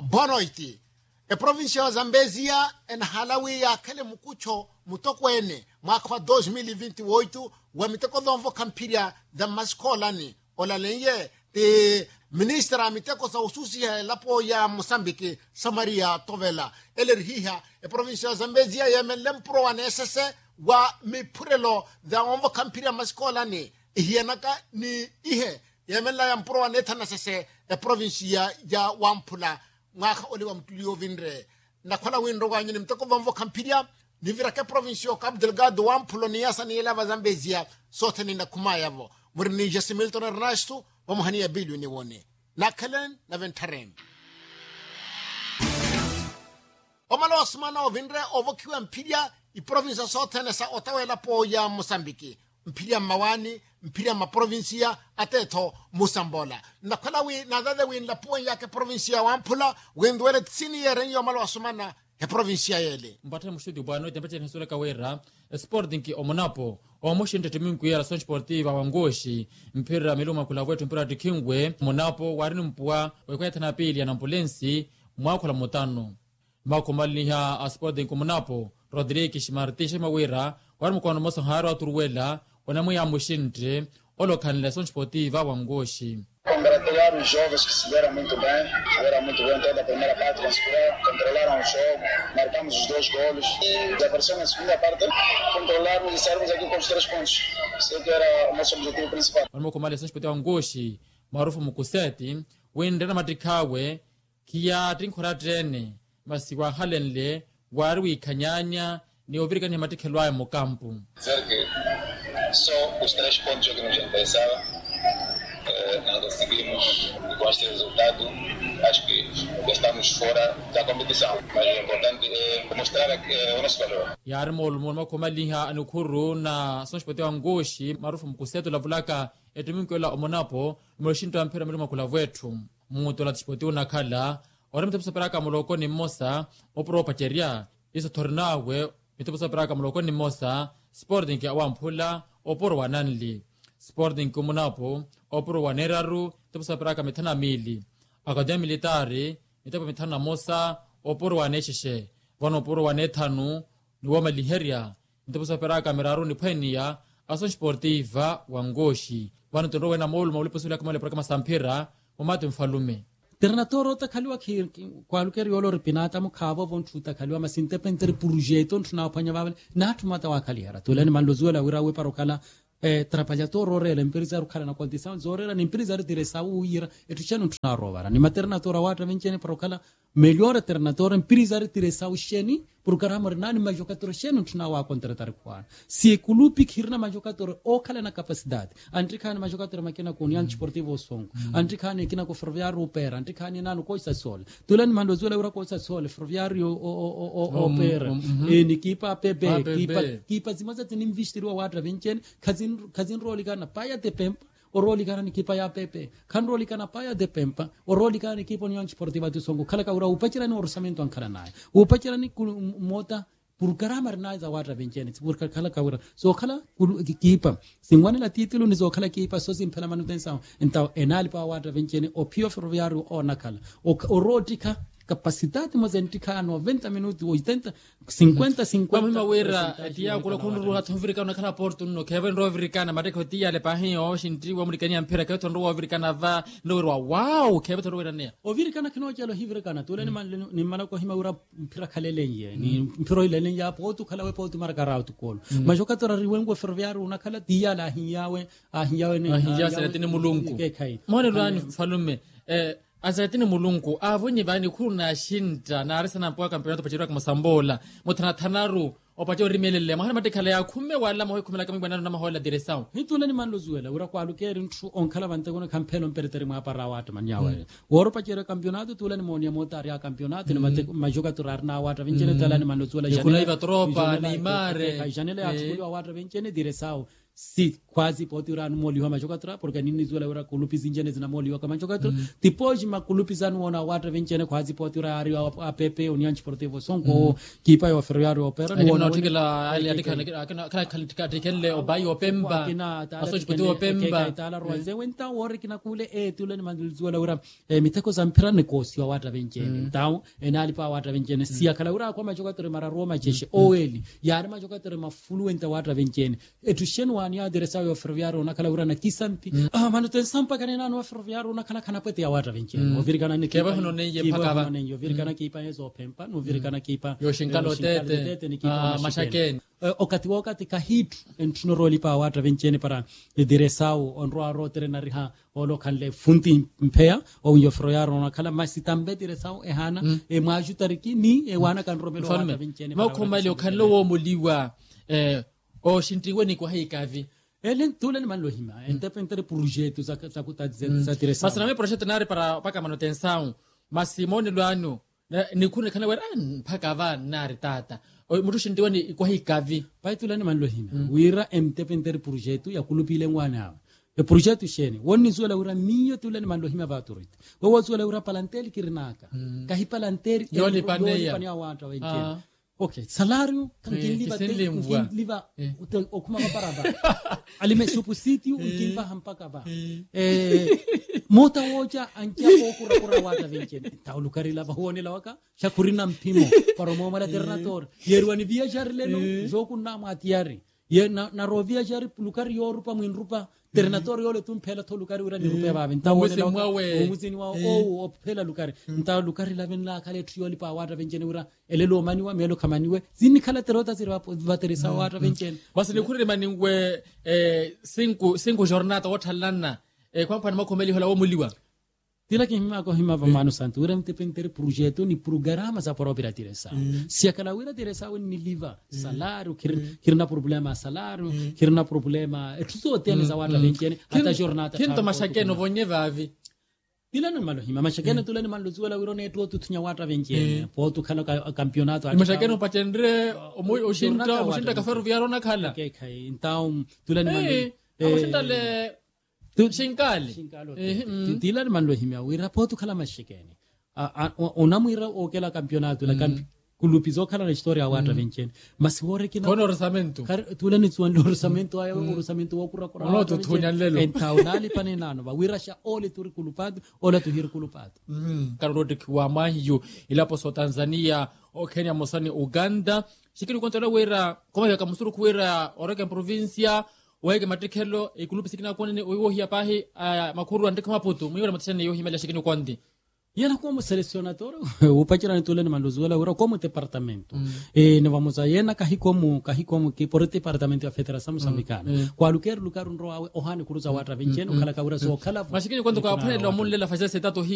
bonoiti e provincia ya Zambezia en halawi ya kele mukucho mutokwene mwaka wa 2028 wa miteko dhomvo kampiria da maskolani olalenye de ministra miteko sa ususi lapo ya Mozambique Samaria Tovela elerhiha e provincia ya Zambezia ya melempro wa nesese wa mipurelo da omvo kampiria maskolani hienaka ni ihe yamela ya mpro wa neta nasese e provincia ya Wampula mwaka oliwa mtulio vinre na kola windo wa nyini mteko vamvo kampiria ni virake provincio Cabo Delgado Wampulo ni yasa ni elava Zambezia sote ni na kumayavo murini Jesse Milton Ernesto wa muhani ya Bilio ni wone na kelen na ventaren omalo osmana o vinre ovokiwa mpiria i provincia sote na sa otawela po ya Mozambique mpiria mawani mpiria ma provincia ateto Musambola na kala wi na dada wi la po yake provincia Wampula wendwele tsini yere yo malo asumana he provincia yele mbata mushudi bwana tempeche nisole kawera Sporting ki omonapo omoshinde teminku ya Sonch Sportiva wangoshi mpira miluma kula wetu mpira dikingwe monapo warini mpua wekweta na pili ya ambulensi mwako la motano mako maliha Sporting omonapo Rodrigo Shimartisha mawera warimu kwa nomoso haro aturuwela onamo ya mushinde olokanile Sonch Sportiva wangoshi. Congratular os jovens que se deram muito bem toda a primeira parte, controlaram o jogo, marcamos os 2 golos e apareceu na segunda parte, controlarmos e saímos aqui com os 3 pontos. Isso que era o nosso objetivo principal. Onamo kwa mali Sonch Sportiva wangoshi maarufu mukuseti wendena matikawe kia trinkora trene masiwa halenle wari kanyanya ni ovirika ni matikelwa mu campo. Dizer que só os 3 pontos que nos interessavam, não conseguimos com este resultado. Acho que estamos fora da competição, mas o importante é mostrar o nosso valor. Yarmol mo komaliha anukuru na Sonch Sportiva ngoshi maarufu mkuseto la vulaka etuminko la omonapo moshinto ampira milima kula wetu muto la Sportiva na kala orimtepsa paraka moloko ni mosa opro pacheria iso tornawe mitepsa paraka moloko ni mosa Sporting ya Wampula oporo wananli Sporting kumunapo oporo waneraru tepsa paraka metana mili akademi militari mitepa metana mosa oporo wanesheshe wano oporo wanethanu ni wama liheria mitepa paraka meraru ni penia Sonch Sportiva wangoshi wano tondro wena molu maulipo sula kama le paraka masampira umatu mfalume Ternatoro ta khaliwa kwalukeri yolo ripinata mukhavo vontuta khaliwa masinte penteri projeto ntuna phanya vavale na thumata wa khalihara tulani manlozuela wirawe parokala trapajato rele imperiza rukhala na condição zorela ni imperiza rediresa uira etuchano ntuna rovara ni maternatora wata venchene parokala melhor ternatora imperiza rediresa usheni programar nani majokator shenu ntuna wa contratar kwa si kulupi khirna majokator o khala na capacidade antrikana majokator makina ko União Desportiva Songo antrikana kina ko Ferroviário opera antrikana nanu ko isa sol tulani mandozola ura ko isa sol Ferroviário opera ni kipa PB kipa zimaza tininvestiriwa wata venchene kazin roli kana paya de pempa o roli kana ni kipa ya pepe kan roli kana paya de pempa o roli kana ni kipa União Desportiva do Songo kala ka ura upachira ni orçamento ankala nae upachira ni mota por karamar nae za wata venchene por kala ka ura so kala kipa singwane la titulo ni zo kala kipa so simpela manutenção então enali pa wata venchene o Pio Ferroviário o nakala o rodika capacidade mas entica 90 minutos 80 50 kama mawera tia kula kunuru hatu afrikana kana porto no Kevin Rovrikana mateko tia le pahin o shinti wa murikania mpira ka tondo Rovrikana va no wow Kevin tondo ne Ovirikana kino jalo hivrikana tuleni ni malako hima ura mpira kalelenye ni mpiro ile ya poto kala we poto margarau to kol majoka tora riwengo Ferroviário una kala tia la hiyawe ni hiya seletini mulungu mone rani falume azatini mulungu avunyi vani kuna shinta na arisana mpwa kampeonato pachirwa kama Sambola mutana thanaru opacho rimelele mahana matekala ya kume wala mahoy kumela kama bwana na mahola direção hitula ni manlozuela ura kwa alukeri ntru onkala vante kuna campelo pertere mwa parawata manyawa woro pachira campeonato tula ni monia motari ya campeonato ni mate majoka turarna wata vincene tala ni manlozuela janela iva tropa Neymar janela ya tsikuliwa wata vincene direção si quasi poti ura moli wa majokatura porque nini zuela ura kulupi zinjene zina moli wa majokatura tipoji makulupi zanu ona wata vencene quasi poti ura ari a Pepe União Desportivo Songo kipa yo Ferroviário Opera no ona tikela ali kana kalitika tekele obai opemba aso Desportivo Opemba itala roze wenta wori kina kule tule ni mandul zuela ura miteko za mpira negocio wata vencene então enali pa wata vencene sia kala ura kwa majokatura mara Roma jeshi oeli yari majokatura mafuluenta wata vencene etushenu ya direção yo Ferroviário na kala urana kisampi manutenção pa kanena no Ferroviário na kala kana pete ya wata vencene ovirikana ni keba hono ne ye pakava ne ovirikana kipa yezo pempa no ovirikana kipa yo shinkalo tete ni kipa mashakeni wakati kahitu entino roli pa wata vencene para direção onro rotere na riha olo kanle funti mpea o yo Ferroviário na kala masitambe direção ehana majutariki ni wana kan romelo wata vencene ma komali o kanlo wo muliwa o shintiwe ni kwa hikavi elen tulen manlohima independente projeto za kutadze za direção mas na me projeto nare para paka manutenção mas Simone Luano ni kuna kana wera paka va nare tata o mutu shintiwe ni kwa hikavi pai tulen manlohima wira independente projeto ya kulupile ngwana e projeto sheni woni zuela ura minyo tulen manlohima vaturit wo zuela ura palanteli kirinaka kahi palanteri yoli paneya pania wanta wengine. Okay, salário liva okuma paraba. Alime supu sitio ukimba hampaka ba. Mota woja ankia okura wata vencene. Taulukari lava honi lawaka shakurina mpimo para moma alternator. Yerwani viajar leno joku na matiari. Ye na rovia jari lukari yorupa mwinrupa ternator yole tumpela to lukari ura ni rupa ba nta wone lawe muzini wa opela lukari nta lukari laven la kale trioli pa wata vencene ura elelo mani wa melo kamaniwe zini kala terota zirwa vaterisa wata vencene basi ni kuri maningwe 5 jornada watalana kwa pana makomeli hola wo muliwa tila que hima vamano santo ura mtepenter projeto ni programa za própria direção se aquela ura direção ni liva salário kirna problema salário kirna problema tudo tem za wata vencene ata jornada kinto mashakeno vonye vavi tila no malo hima mashakeno tula ni malo zuela ura neto tunya wata vencene po tu kala campeonato mashakeno patendre oshinta ka Ferroviário na kala okay então tula ni malo oshinta le shinkali tila manlo himia wira poto kala mashikeni onamwira okela campeonato la kulupizo kala na historia wata vencene mas hore kina kono orçamento tula ni tuan orçamento ayo orçamento wa kura no to tunya lelo entaunali panenano ba wira sha ole turi kulupado ole tu hir kulupado karodi kwa mahiyo ilapo so Tanzania o Kenya mosani Uganda shikini kontola wira koma ya musuru kuwira orega provincia wege matikelo ikulupi sikina kwani oyo hiya pahi makuru andika maputo mwiyo matishane yo himela shikini kwandi yana como selecionador upachira nituleni mandozuela ura como departamento ne vamos a yena kahi como que por departamento da Federação Moçambicana qualquer lugar onde ohane kuruza wata vencene kala kaura so kala mashikini kwando kwa apone lo munlela fazese tato